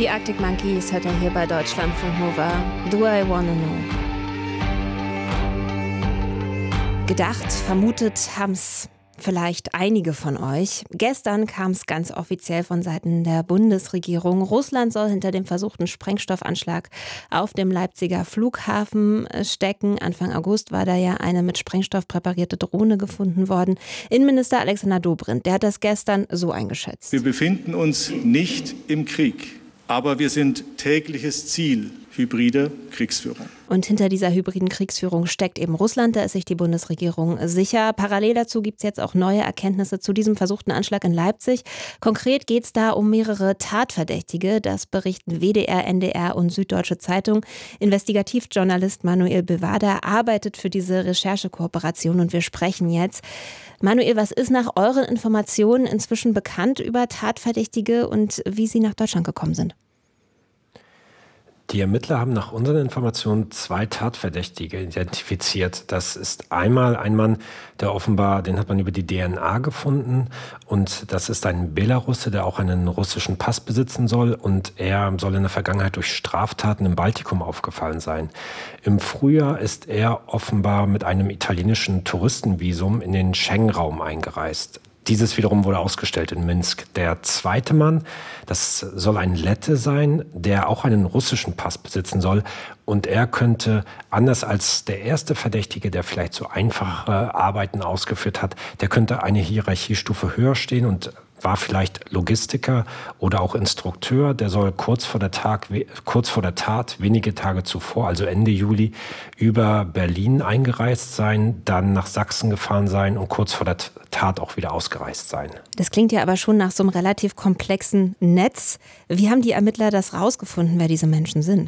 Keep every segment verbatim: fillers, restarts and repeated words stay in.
Die Arctic Monkeys hört er hier bei Deutschlandfunk Nova. Do I Wanna Know? Gedacht, vermutet haben's vielleicht einige von euch. Gestern kam es ganz offiziell von Seiten der Bundesregierung. Russland soll hinter dem versuchten Sprengstoffanschlag auf dem Leipziger Flughafen stecken. Anfang August war da ja eine mit Sprengstoff präparierte Drohne gefunden worden. Innenminister Alexander Dobrindt, der hat das gestern so eingeschätzt. Wir befinden uns nicht im Krieg, aber wir sind tägliches Ziel hybrider Kriegsführung. Und hinter dieser hybriden Kriegsführung steckt eben Russland, da ist sich die Bundesregierung sicher. Parallel dazu gibt es jetzt auch neue Erkenntnisse zu diesem versuchten Anschlag in Leipzig. Konkret geht es da um mehrere Tatverdächtige. Das berichten W D R, N D R und Süddeutsche Zeitung. Investigativjournalist Manuel Bevada arbeitet für diese Recherchekooperation und wir sprechen jetzt. Manuel, was ist nach euren Informationen inzwischen bekannt über Tatverdächtige und wie sie nach Deutschland gekommen sind? Die Ermittler haben nach unseren Informationen zwei Tatverdächtige identifiziert. Das ist einmal ein Mann, der offenbar, den hat man über die D N A gefunden. Und das ist ein Belarusse, der auch einen russischen Pass besitzen soll. Und er soll in der Vergangenheit durch Straftaten im Baltikum aufgefallen sein. Im Frühjahr ist er offenbar mit einem italienischen Touristenvisum in den Schengen-Raum eingereist. Dieses wiederum wurde ausgestellt in Minsk. Der zweite Mann, das soll ein Lette sein, der auch einen russischen Pass besitzen soll. Und er könnte, anders als der erste Verdächtige, der vielleicht so einfache Arbeiten ausgeführt hat, der könnte eine Hierarchiestufe höher stehen und war vielleicht Logistiker oder auch Instrukteur. Der soll kurz vor der Tag, kurz vor der Tat, wenige Tage zuvor, also Ende Juli, über Berlin eingereist sein, dann nach Sachsen gefahren sein und kurz vor der Tat auch wieder ausgereist sein. Das klingt ja aber schon nach so einem relativ komplexen Netz. Wie haben die Ermittler das rausgefunden, wer diese Menschen sind?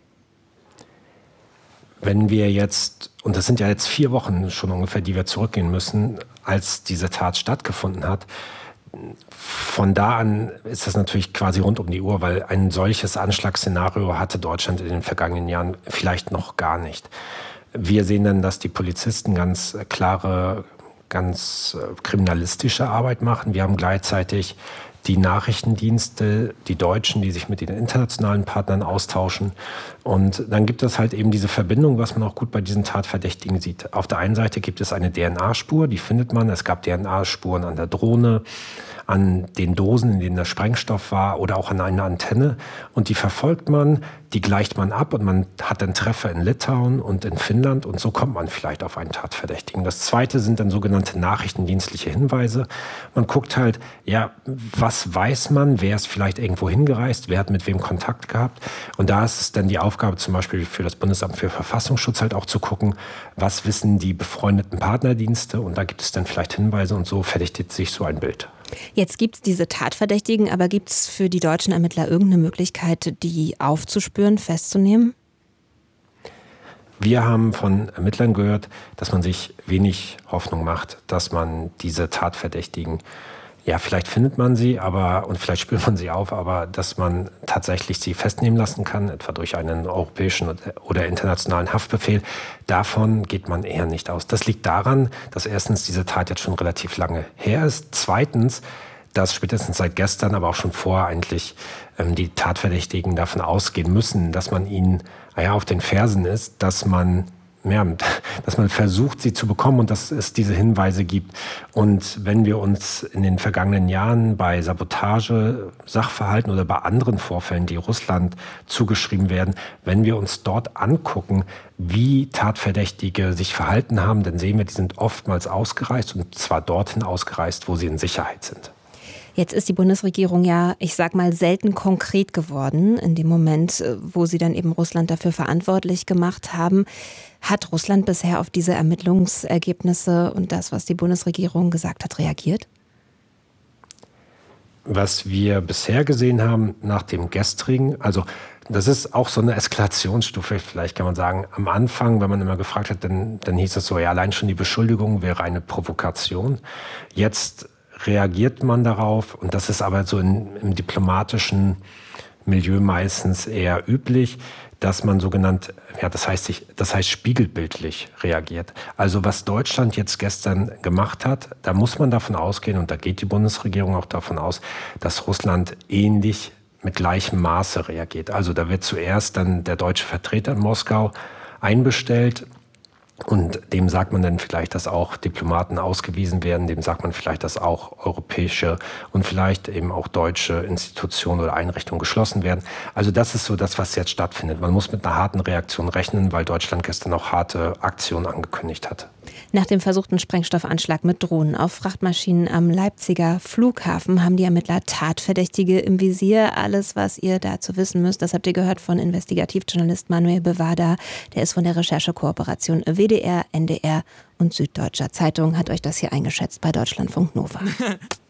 Wenn wir jetzt, und das sind ja jetzt vier Wochen schon ungefähr, die wir zurückgehen müssen, als diese Tat stattgefunden hat, von da an ist das natürlich quasi rund um die Uhr, weil ein solches Anschlagsszenario hatte Deutschland in den vergangenen Jahren vielleicht noch gar nicht. Wir sehen dann, dass die Polizisten ganz klare, ganz kriminalistische Arbeit machen. Wir haben gleichzeitig die Nachrichtendienste, die Deutschen, die sich mit den internationalen Partnern austauschen. Und dann gibt es halt eben diese Verbindung, was man auch gut bei diesen Tatverdächtigen sieht. Auf der einen Seite gibt es eine D N A-Spur, die findet man. Es gab D N A-Spuren an der Drohne, an den Dosen, in denen der Sprengstoff war oder auch an einer Antenne. Und die verfolgt man, die gleicht man ab und man hat dann Treffer in Litauen und in Finnland und so kommt man vielleicht auf einen Tatverdächtigen. Das zweite sind dann sogenannte nachrichtendienstliche Hinweise. Man guckt halt, ja, was weiß man, wer ist vielleicht irgendwo hingereist, wer hat mit wem Kontakt gehabt. Und da ist es dann die Aufgabe zum Beispiel für das Bundesamt für Verfassungsschutz halt auch zu gucken, was wissen die befreundeten Partnerdienste und da gibt es dann vielleicht Hinweise und so verdichtet sich so ein Bild. Jetzt gibt es diese Tatverdächtigen, aber gibt es für die deutschen Ermittler irgendeine Möglichkeit, die aufzuspüren, festzunehmen? Wir haben von Ermittlern gehört, dass man sich wenig Hoffnung macht, dass man diese Tatverdächtigen, ja, vielleicht findet man sie, aber und vielleicht spürt man sie auf, aber dass man tatsächlich sie festnehmen lassen kann, etwa durch einen europäischen oder internationalen Haftbefehl, davon geht man eher nicht aus. Das liegt daran, dass erstens diese Tat jetzt schon relativ lange her ist, zweitens, dass spätestens seit gestern, aber auch schon vorher eigentlich ähm, die Tatverdächtigen davon ausgehen müssen, dass man ihnen naja, auf den Fersen ist, dass man Ja, dass man versucht, sie zu bekommen und dass es diese Hinweise gibt. Und wenn wir uns in den vergangenen Jahren bei Sabotage, Sachverhalten oder bei anderen Vorfällen, die Russland zugeschrieben werden, wenn wir uns dort angucken, wie Tatverdächtige sich verhalten haben, dann sehen wir, die sind oftmals ausgereist und zwar dorthin ausgereist, wo sie in Sicherheit sind. Jetzt ist die Bundesregierung ja, ich sag mal, selten konkret geworden in dem Moment, wo sie dann eben Russland dafür verantwortlich gemacht haben. Hat Russland bisher auf diese Ermittlungsergebnisse und das, was die Bundesregierung gesagt hat, reagiert? Was wir bisher gesehen haben nach dem gestrigen, also das ist auch so eine Eskalationsstufe, vielleicht kann man sagen. Am Anfang, wenn man immer gefragt hat, dann, dann hieß es so, ja, allein schon die Beschuldigung wäre eine Provokation. Jetzt reagiert man darauf und das ist aber so in, im diplomatischen Milieu meistens eher üblich, dass man sogenannt, ja, das heißt, sich, das heißt spiegelbildlich reagiert. Also was Deutschland jetzt gestern gemacht hat, da muss man davon ausgehen und da geht die Bundesregierung auch davon aus, dass Russland ähnlich mit gleichem Maße reagiert. Also da wird zuerst dann der deutsche Vertreter in Moskau einbestellt. Und dem sagt man dann vielleicht, dass auch Diplomaten ausgewiesen werden. Dem sagt man vielleicht, dass auch europäische und vielleicht eben auch deutsche Institutionen oder Einrichtungen geschlossen werden. Also das ist so das, was jetzt stattfindet. Man muss mit einer harten Reaktion rechnen, weil Deutschland gestern auch harte Aktionen angekündigt hat. Nach dem versuchten Sprengstoffanschlag mit Drohnen auf Frachtmaschinen am Leipziger Flughafen haben die Ermittler Tatverdächtige im Visier. Alles, was ihr dazu wissen müsst, das habt ihr gehört von Investigativjournalist Manuel Bevada. Der ist von der Recherchekooperation W D R, N D R und Süddeutscher Zeitung, hat euch das hier eingeschätzt bei Deutschlandfunk Nova.